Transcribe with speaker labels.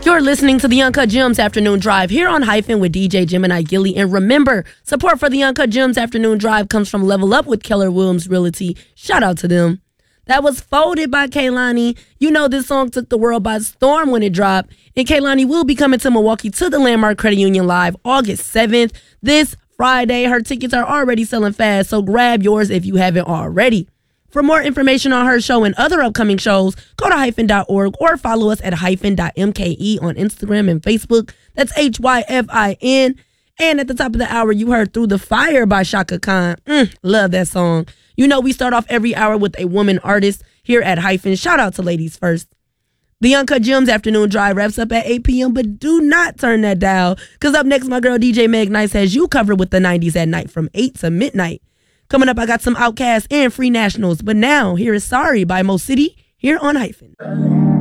Speaker 1: You're listening to the Uncut Gems Afternoon Drive here on Hyphen with DJ Gemini Gilly. And remember, support for the Uncut Gems Afternoon Drive comes from Level Up with Keller Williams Realty. Shout out to them. That was Folded by Kehlani. You know this song took the world by storm when it dropped. And Kehlani will be coming to Milwaukee to the Landmark Credit Union Live August 7th. This Friday, her tickets are already selling fast, so grab yours if you haven't already. For more information on her show and other upcoming shows, go to hyphen.org or follow us at hyphen.mke on Instagram and Facebook. That's HYFIN. And at the top of the hour, you heard Through the Fire by Chaka Khan. Love that song. You know we start off every hour with a woman artist here at Hyphen. Shout out to Ladies First. The Uncut Gems Afternoon Drive wraps up at 8 p.m., but do not turn that dial, because up next, my girl DJ Meg Nice has you covered with the 90s at night from 8 to midnight. Coming up, I got some Outkast and Free Nationals. But now, here is Sorry by Mo City here on Hyphen.